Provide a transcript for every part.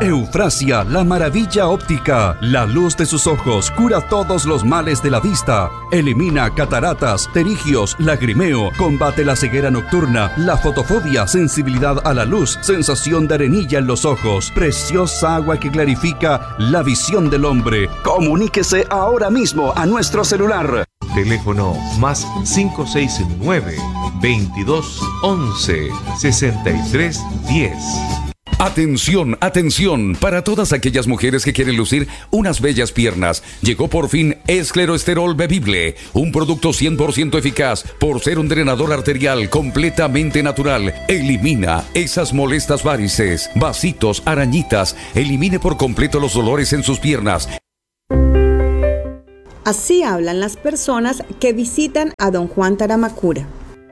Eufrasia, la maravilla óptica. La luz de sus ojos cura todos los males de la vista. Elimina cataratas, pterigios, lagrimeo. Combate la ceguera nocturna, la fotofobia, sensibilidad a la luz, sensación de arenilla en los ojos. Preciosa agua que clarifica la visión del hombre. Comuníquese ahora mismo a nuestro celular. Teléfono más 569 22 11 63 10. Atención, atención, para todas aquellas mujeres que quieren lucir unas bellas piernas. Llegó por fin Escleroesterol Bebible, un producto 100% eficaz por ser un drenador arterial completamente natural. Elimina esas molestas varices, vasitos, arañitas. Elimine por completo los dolores en sus piernas. Así hablan las personas que visitan a don Juan Taramacura.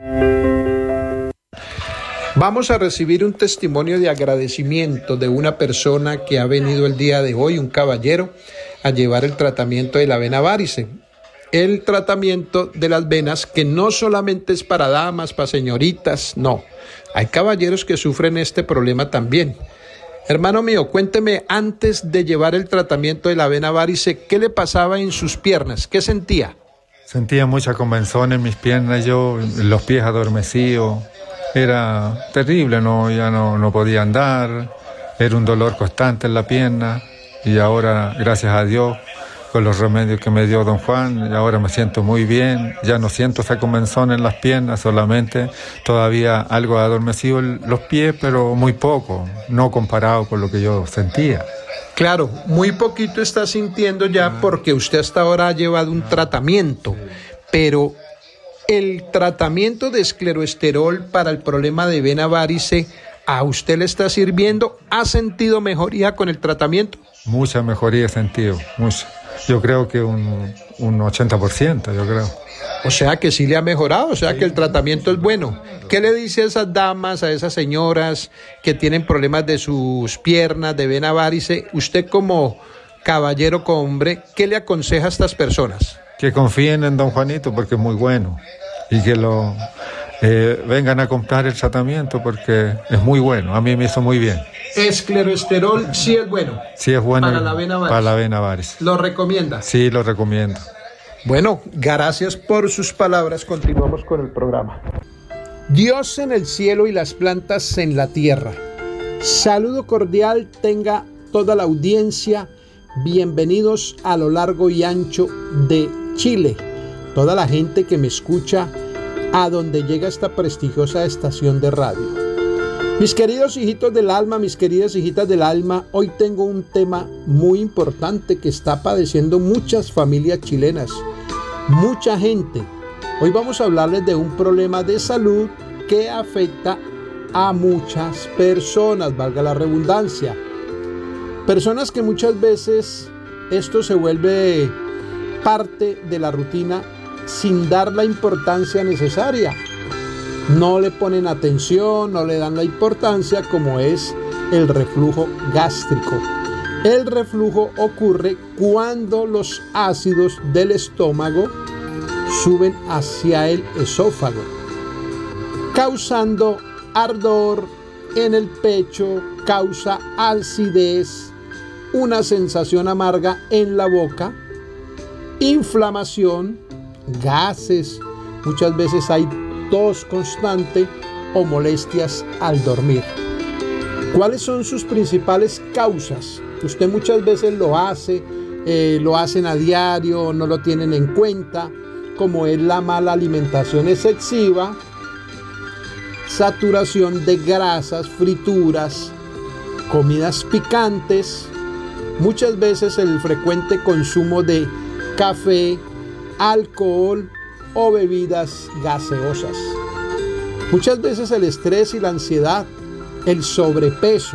Vamos a recibir un testimonio de agradecimiento de una persona que ha venido el día de hoy, un caballero, a llevar el tratamiento de la vena varice. El tratamiento de las venas que no solamente es para damas, para señoritas, no. Hay caballeros que sufren este problema también. Hermano mío, cuénteme, antes de llevar el tratamiento de la vena varice, ¿qué le pasaba en sus piernas? ¿Qué sentía? Sentía mucha comezón en mis piernas, los pies adormecidos. Era terrible, ya no podía andar, era un dolor constante en la pierna y ahora, gracias a Dios, con los remedios que me dio don Juan, y ahora me siento muy bien, ya no siento esa comezón en las piernas, solamente todavía algo adormecido en los pies, pero muy poco, no comparado con lo que yo sentía. Claro, muy poquito está sintiendo ya porque usted hasta ahora ha llevado un tratamiento, pero el tratamiento de escleroesterol para el problema de vena varice, ¿a usted le está sirviendo? ¿Ha sentido mejoría con el tratamiento? Mucha mejoría he sentido, mucha. Yo creo que un 80%, yo creo. O sea que sí le ha mejorado, o sea que el tratamiento es bueno. ¿Qué le dice a esas damas, a esas señoras que tienen problemas de sus piernas, de vena varice? Usted como caballero, como hombre, ¿qué le aconseja a estas personas? Que confíen en don Juanito porque es muy bueno y que vengan a comprar el tratamiento porque es muy bueno, a mí me hizo muy bien. Escleroesterol sí es bueno. Sí es bueno para la vena varice. Para la vena varice. ¿Lo recomienda? Sí, lo recomiendo. Bueno, gracias por sus palabras. Continuamos con el programa. Dios en el cielo y las plantas en la tierra. Saludo cordial tenga toda la audiencia. Bienvenidos a lo largo y ancho de Chile. Toda la gente que me escucha a donde llega esta prestigiosa estación de radio. Mis queridos hijitos del alma, mis queridas hijitas del alma, hoy tengo un tema muy importante que está padeciendo muchas familias chilenas, mucha gente. Hoy vamos a hablarles de un problema de salud que afecta a muchas personas, valga la redundancia. Personas que muchas veces esto se vuelve parte de la rutina sin dar la importancia necesaria. No le ponen atención, no le dan la importancia como es el reflujo gástrico. El reflujo ocurre cuando los ácidos del estómago suben hacia el esófago, causando ardor en el pecho, causa acidez, una sensación amarga en la boca, inflamación, gases, muchas veces hay tos constante o molestias al dormir. ¿Cuáles son sus principales causas? Usted muchas veces lo hacen a diario, no lo tienen en cuenta, como es la mala alimentación excesiva, saturación de grasas, frituras, comidas picantes, muchas veces el frecuente consumo de café, alcohol o bebidas gaseosas. Muchas veces el estrés y la ansiedad, el sobrepeso,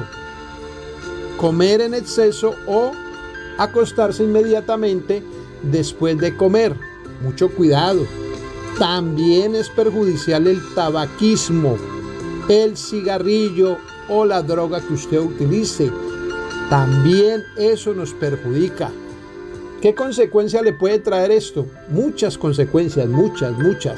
comer en exceso o acostarse inmediatamente después de comer. Mucho cuidado. También es perjudicial el tabaquismo, el cigarrillo o la droga que usted utilice. También eso nos perjudica. ¿Qué consecuencia le puede traer esto? Muchas consecuencias, muchas.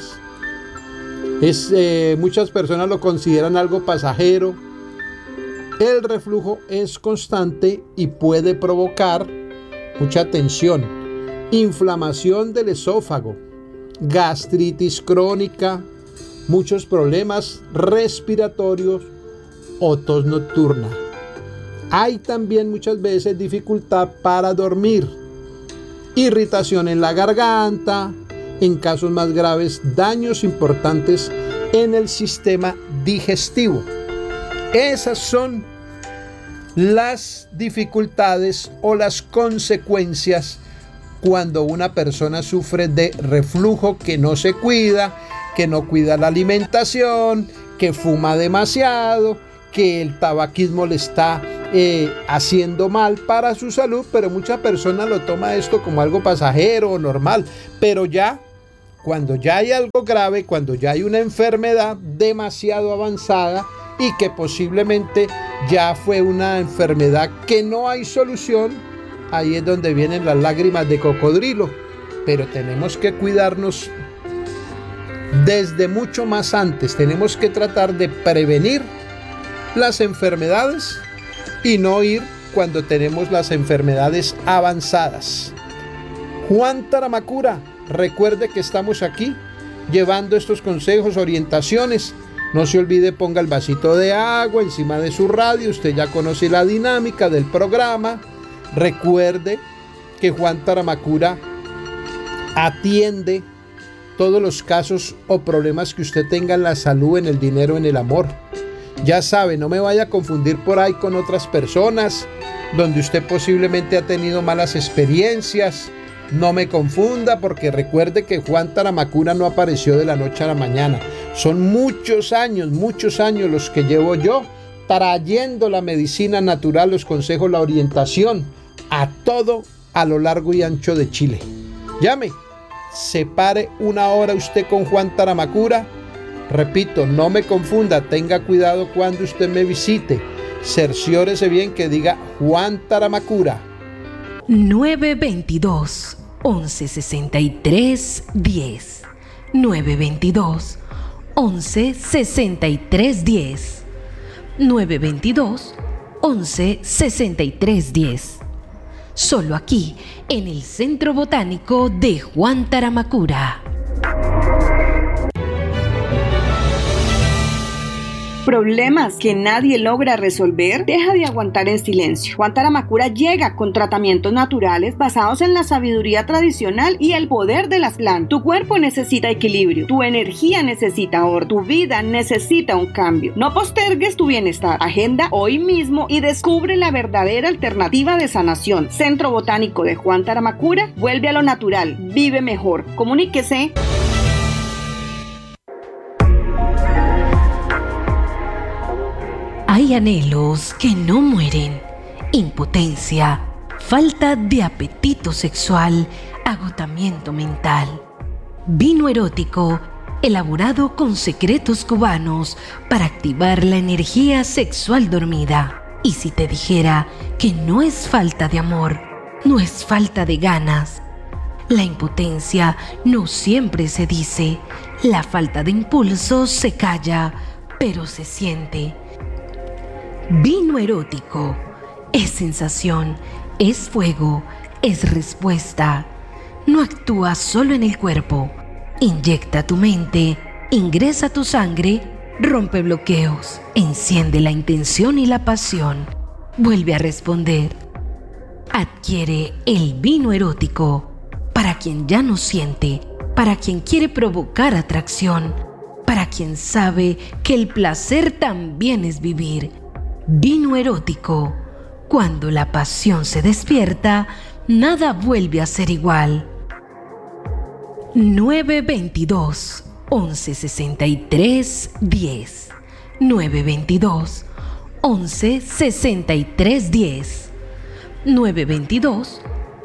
Muchas personas lo consideran algo pasajero, El reflujo es constante y puede provocar mucha tensión, inflamación del esófago, gastritis crónica, muchos problemas respiratorios o tos nocturna. Hay también muchas veces dificultad para dormir, irritación en la garganta, en casos más graves, daños importantes en el sistema digestivo. Esas son las dificultades o las consecuencias cuando una persona sufre de reflujo, que no se cuida, que no cuida la alimentación, que fuma demasiado, que el tabaquismo le está haciendo mal para su salud, pero muchas personas lo toman esto como algo pasajero o normal, pero ya cuando ya hay algo grave, cuando ya hay una enfermedad demasiado avanzada y que posiblemente ya fue una enfermedad que no hay solución, ahí es donde vienen las lágrimas de cocodrilo. Pero tenemos que cuidarnos desde mucho más antes. Tenemos que tratar de prevenir las enfermedades y no ir cuando tenemos las enfermedades avanzadas. Juan Taramacura, recuerde que estamos aquí llevando estos consejos, orientaciones. No se olvide, ponga el vasito de agua encima de su radio. Usted ya conoce la dinámica del programa. Recuerde que Juan Taramacura atiende todos los casos o problemas que usted tenga en la salud, en el dinero, en el amor. Ya sabe, no me vaya a confundir por ahí con otras personas donde usted posiblemente ha tenido malas experiencias. No me confunda, porque recuerde que Juan Taramacura no apareció de la noche a la mañana. Son muchos años los que llevo yo trayendo la medicina natural, los consejos, la orientación a todo a lo largo y ancho de Chile. Llame, separe una hora usted con Juan Taramacura. Repito, no me confunda, tenga cuidado cuando usted me visite. Cerciórese bien que diga Juan Taramacura. 922 1163 10 922 1163 10 922 1163 10. Solo aquí en el Centro Botánico de Juan Taramacura. ¿Problemas que nadie logra resolver? Deja de aguantar en silencio. Juan Taramacura llega con tratamientos naturales basados en la sabiduría tradicional y el poder de las plantas. Tu cuerpo necesita equilibrio, tu energía necesita orden, tu vida necesita un cambio. No postergues tu bienestar. Agenda hoy mismo y descubre la verdadera alternativa de sanación. Centro Botánico de Juan Taramacura, vuelve a lo natural, vive mejor. Comuníquese. Hay anhelos que no mueren, impotencia, falta de apetito sexual, agotamiento mental. Vino erótico, elaborado con secretos cubanos para activar la energía sexual dormida. Y si te dijera que no es falta de amor, no es falta de ganas. La impotencia no siempre se dice, la falta de impulso se calla, pero se siente. Vino erótico es sensación, es fuego, es respuesta. No actúa solo en el cuerpo. Inyecta tu mente, ingresa tu sangre, rompe bloqueos, enciende la intención y la pasión. Vuelve a responder. Adquiere el vino erótico para quien ya no siente, para quien quiere provocar atracción, para quien sabe que el placer también es vivir. Vino erótico. Cuando la pasión se despierta, nada vuelve a ser igual. 922 1163 10 922 1163 10 922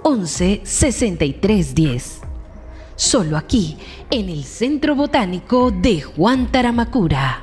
1163 10. Solo aquí en el Centro Botánico de Juan Taramacura.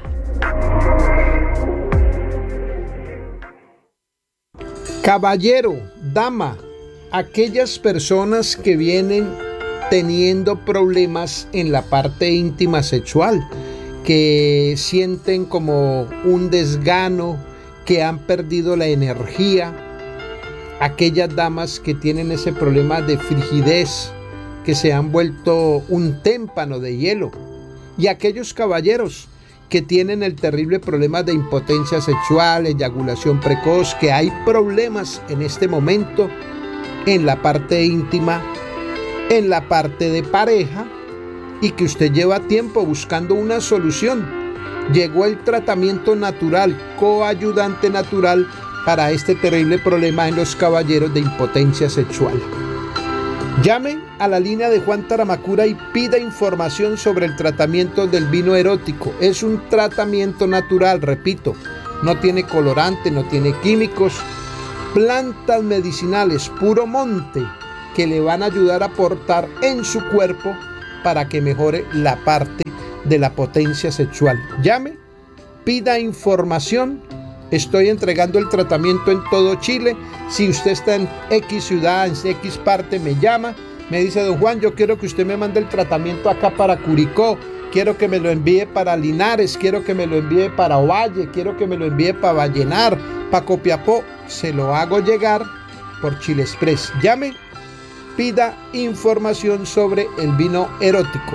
Caballero, dama, aquellas personas que vienen teniendo problemas en la parte íntima sexual, que sienten como un desgano, que han perdido la energía, aquellas damas que tienen ese problema de frigidez, que se han vuelto un témpano de hielo, y aquellos caballeros que tienen el terrible problema de impotencia sexual, eyaculación precoz, que hay problemas en este momento en la parte íntima, en la parte de pareja, y que usted lleva tiempo buscando una solución. Llegó el tratamiento natural, coayudante natural para este terrible problema en los caballeros de impotencia sexual. Llame a la línea de Juan Taramacura y pida información sobre el tratamiento del vino erótico. Es un tratamiento natural, repito, no tiene colorante, no tiene químicos, plantas medicinales, puro monte, que le van a ayudar a aportar en su cuerpo para que mejore la parte de la potencia sexual. Llame, pida información. Estoy entregando el tratamiento en todo Chile. Si usted está en X ciudad, en X parte, me llama, me dice: don Juan, yo quiero que usted me mande el tratamiento acá para Curicó, quiero que me lo envíe para Linares, quiero que me lo envíe para Ovalle, quiero que me lo envíe para Vallenar, para Copiapó. Se lo hago llegar por Chile Express. Llame, pida información sobre el vino erótico.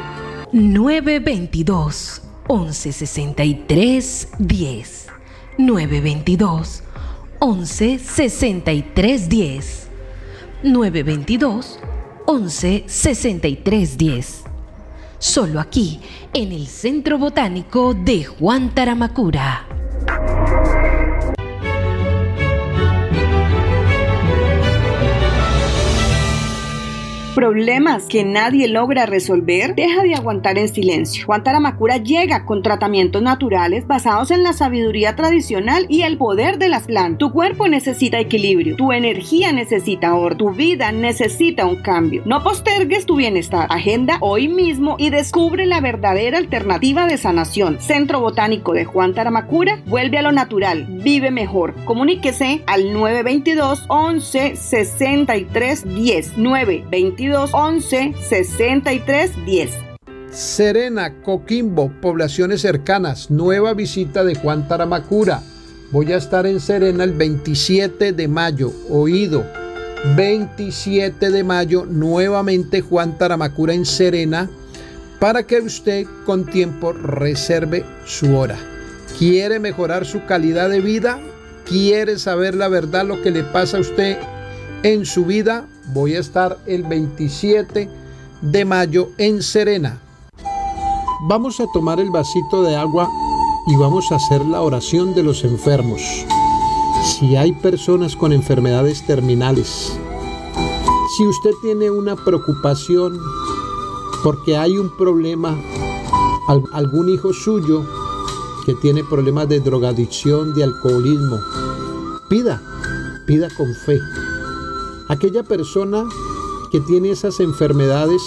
922 1163 10. 922 1163 10. 922 1163 10. Solo aquí en el Centro Botánico de Juan Taramacura. ¿Problemas que nadie logra resolver? Deja de aguantar en silencio. Juan Taramacura llega con tratamientos naturales basados en la sabiduría tradicional y el poder de las plantas. Tu cuerpo necesita equilibrio, tu energía necesita orden, tu vida necesita un cambio. No postergues tu bienestar. Agenda hoy mismo y descubre la verdadera alternativa de sanación. Centro Botánico de Juan Taramacura, vuelve a lo natural, vive mejor. Comuníquese al 922 11 63 10. 922 11 63 10. Serena, Coquimbo, poblaciones cercanas, nueva visita de Juan Taramacura. Voy a estar en Serena el 27 de mayo, oído, 27 de mayo, nuevamente Juan Taramacura en Serena, para que usted con tiempo reserve su hora. ¿Quiere mejorar su calidad de vida? ¿Quiere saber la verdad, lo que le pasa a usted en su vida? Voy a estar el 27 de mayo en Serena. Vamos a tomar el vasito de agua y vamos a hacer la oración de los enfermos. Si hay personas con enfermedades terminales, si usted tiene una preocupación porque hay un problema, algún hijo suyo que tiene problemas de drogadicción, de alcoholismo, pida con fe. Aquella persona que tiene esas enfermedades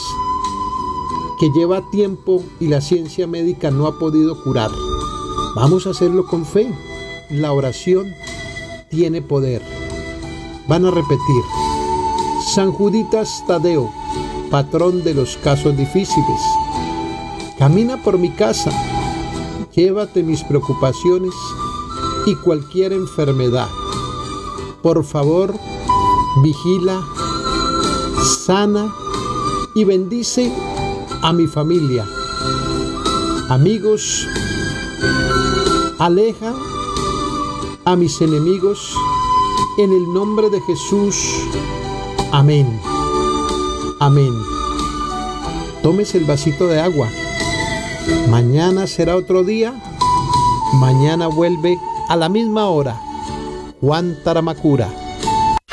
que lleva tiempo y la ciencia médica no ha podido curar, vamos a hacerlo con fe. La oración tiene poder. Van a repetir: San Juditas Tadeo, patrón de los casos difíciles, camina por mi casa, llévate mis preocupaciones y cualquier enfermedad. Por favor, vigila, sana y bendice a mi familia. Amigos, aleja a mis enemigos en el nombre de Jesús. Amén. Amén. Tómese el vasito de agua. Mañana será otro día. Mañana vuelve a la misma hora. Juan Taramacura.